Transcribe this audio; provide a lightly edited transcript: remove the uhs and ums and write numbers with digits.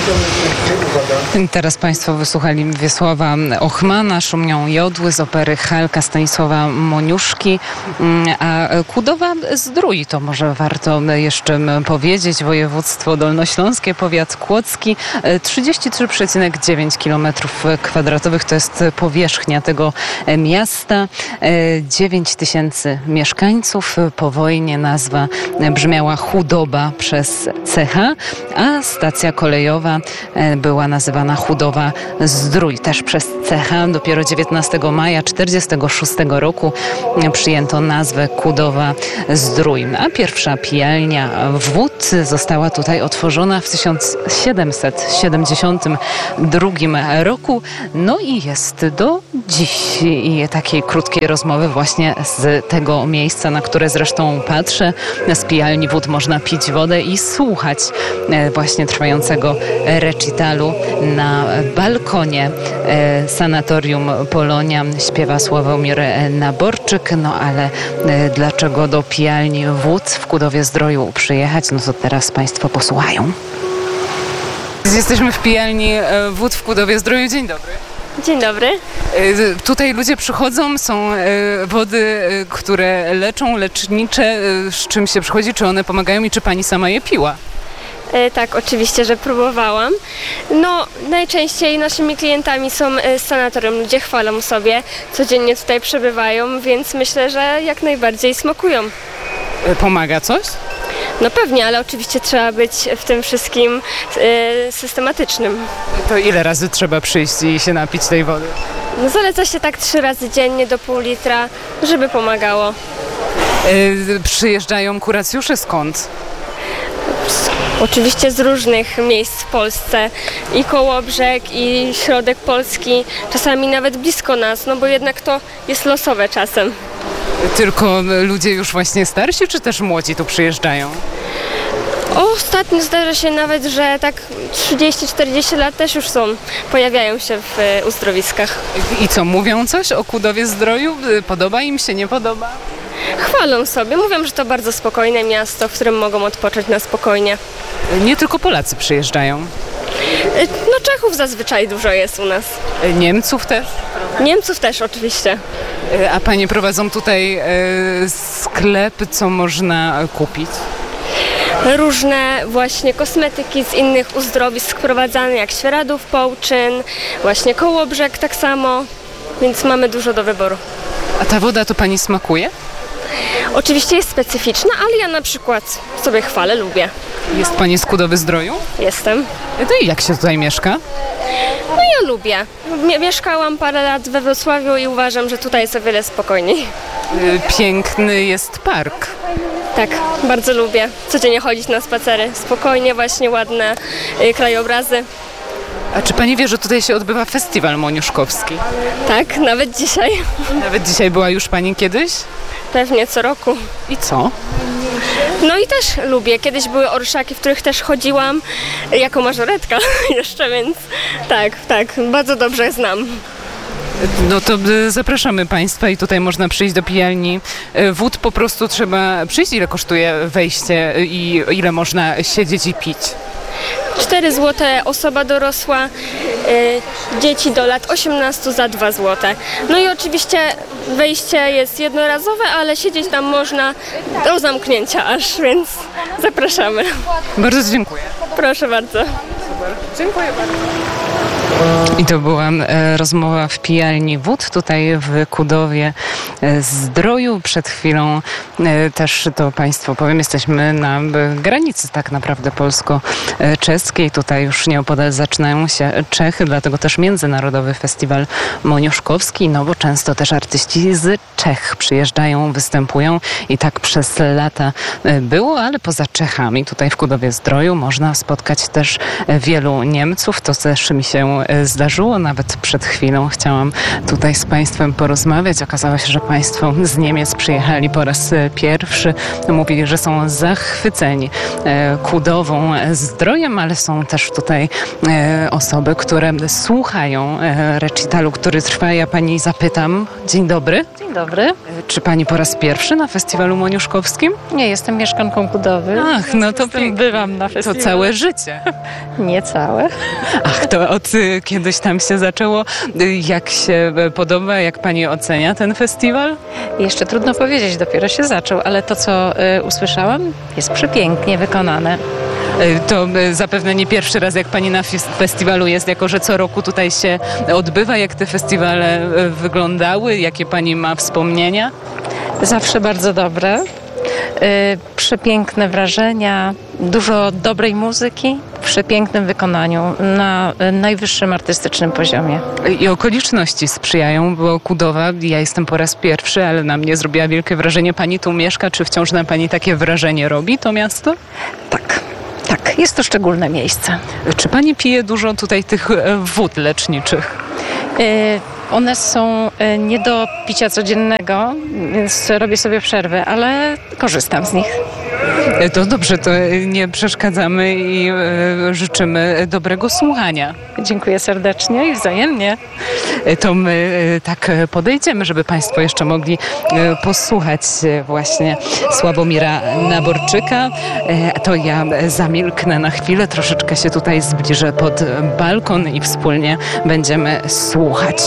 Teraz Państwo wysłuchali Wiesława Ochmana, Szumią Jodły z opery Halka Stanisława Moniuszki, a Kudowa-Zdrój, to może warto jeszcze powiedzieć, województwo dolnośląskie, powiat kłodzki, 33,9 km² to jest powierzchnia tego miasta, 9 000 mieszkańców. Po wojnie nazwa brzmiała Chudoba przez CH, a stacja kolejowa była nazywana Chudowa-Zdrój też przez CH. Dopiero 19 maja 1946 roku przyjęto nazwę Kudowa-Zdrój. A pierwsza pijalnia wód została tutaj otworzona w 1772 roku. No i jest do dziś. I takiej krótkiej rozmowy właśnie z tego miejsca, na które zresztą patrzę. Z pijalni wód można pić wodę i słuchać właśnie trwającego recitalu na balkonie Sanatorium Polonia. Śpiewa Sławomir Naborczyk. No ale dlaczego do pijalni wód w Kudowie-Zdroju przyjechać? No to teraz Państwo posłuchają. Jesteśmy w pijalni wód w Kudowie-Zdroju. Dzień dobry. Dzień dobry. Tutaj ludzie przychodzą, są wody, które leczą, lecznicze. Z czym się przychodzi? Czy one pomagają i czy Pani sama je piła? Tak, oczywiście, że próbowałam. No, najczęściej naszymi klientami są z sanatorium. Ludzie chwalą sobie, codziennie tutaj przebywają, więc myślę, że jak najbardziej smakują. Pomaga coś? No pewnie, ale oczywiście trzeba być w tym wszystkim systematycznym. To ile razy trzeba przyjść i się napić tej wody? No, zaleca się tak 3 razy dziennie do pół litra, żeby pomagało. Przyjeżdżają kuracjusze skąd? Oczywiście z różnych miejsc w Polsce, i Kołobrzeg, i środek Polski, czasami nawet blisko nas, no bo jednak to jest losowe czasem. Tylko ludzie już właśnie starsi, czy też młodzi tu przyjeżdżają? Ostatnio zdarza się nawet, że tak 30-40 lat też już pojawiają się w uzdrowiskach. I co, mówią coś o Kudowie-Zdroju? Podoba im się, nie podoba? Chwalą sobie, mówią, że to bardzo spokojne miasto, w którym mogą odpocząć na spokojnie. Nie tylko Polacy przyjeżdżają. No Czechów zazwyczaj dużo jest u nas. Niemców też? Niemców też oczywiście. A Panie prowadzą tutaj sklep, co można kupić? Różne właśnie kosmetyki z innych uzdrowisk sprowadzane, jak Świeradów, Połczyn, właśnie Kołobrzeg tak samo, więc mamy dużo do wyboru. A ta woda to Pani smakuje? Oczywiście jest specyficzna, ale ja na przykład sobie chwalę, lubię. Jest Pani z Kudowy-Zdroju? Jestem. To i jak się tutaj mieszka? No ja lubię. Mieszkałam parę lat we Wrocławiu i uważam, że tutaj jest o wiele spokojniej. Piękny jest park. Tak, bardzo lubię codziennie chodzić na spacery. Spokojnie, właśnie ładne krajobrazy. A czy Pani wie, że tutaj się odbywa festiwal moniuszkowski? Tak, nawet dzisiaj. Nawet dzisiaj była już Pani kiedyś? Pewnie co roku. I co? No i też lubię. Kiedyś były orszaki, w których też chodziłam jako mażoretka jeszcze, więc tak, bardzo dobrze znam. No to zapraszamy Państwa i tutaj można przyjść do pijalni wód. Po prostu trzeba przyjść. Ile kosztuje wejście i ile można siedzieć i pić? 4 zł osoba dorosła, dzieci do lat 18 za 2 zł. No i oczywiście wejście jest jednorazowe, ale siedzieć tam można do zamknięcia aż, więc zapraszamy. Bardzo dziękuję. Proszę bardzo. Super. Dziękuję bardzo. I to była rozmowa w pijalni wód tutaj w Kudowie-Zdroju. Przed chwilą też to Państwu powiem, jesteśmy na granicy tak naprawdę polsko-czeskiej. Tutaj już nieopodal zaczynają się Czechy, dlatego też Międzynarodowy Festiwal Moniuszkowski, no bo często też artyści z Czech przyjeżdżają, występują i tak przez lata było, ale poza Czechami tutaj w Kudowie-Zdroju można spotkać też wielu Niemców. To też mi się zdarzyło. Nawet przed chwilą chciałam tutaj z Państwem porozmawiać. Okazało się, że Państwo z Niemiec przyjechali po raz pierwszy. Mówili, że są zachwyceni Kudową-Zdrojem, ale są też tutaj osoby, które słuchają recitalu, który trwa. Ja Pani zapytam. Dzień dobry. Dzień dobry. Czy Pani po raz pierwszy na festiwalu moniuszkowskim? Nie, jestem mieszkanką Kudowy. Ach, no to bywam na festiwalu. To całe życie. Nie niecałe. Ach, to od kiedyś tam się zaczęło. Jak się podoba, jak pani ocenia ten festiwal? Jeszcze trudno powiedzieć, dopiero się zaczął, ale to, co usłyszałam, jest przepięknie wykonane. To zapewne nie pierwszy raz, jak pani na festiwalu jest, jako że co roku tutaj się odbywa. Jak te festiwale wyglądały? Jakie pani ma wspomnienia? Zawsze bardzo dobre. Przepiękne wrażenia, dużo dobrej muzyki w przepięknym wykonaniu na najwyższym artystycznym poziomie. I okoliczności sprzyjają, bo Kudowa, ja jestem po raz pierwszy, ale na mnie zrobiła wielkie wrażenie. Pani tu mieszka, czy wciąż na pani takie wrażenie robi to miasto? Tak, jest to szczególne miejsce. Czy pani pije dużo tutaj tych wód leczniczych? One są nie do picia codziennego, więc robię sobie przerwę, ale korzystam z nich. To dobrze, to nie przeszkadzamy i życzymy dobrego słuchania. Dziękuję serdecznie i wzajemnie. To my tak podejdziemy, żeby państwo jeszcze mogli posłuchać właśnie Sławomira Naborczyka. To ja zamilknę na chwilę, troszeczkę się tutaj zbliżę pod balkon i wspólnie będziemy słuchać.